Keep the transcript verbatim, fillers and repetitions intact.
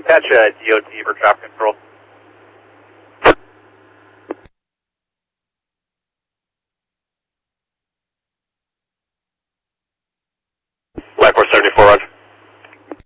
Patch uh, D O T for traffic control.